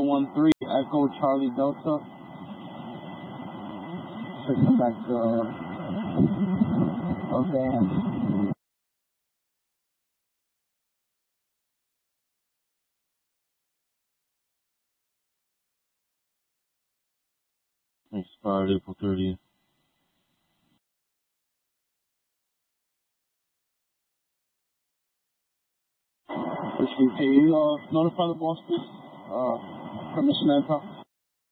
013 Echo Charlie Delta. Switching back to Van. Expired April 30th. Which we pay, notify the boss, please. Permission and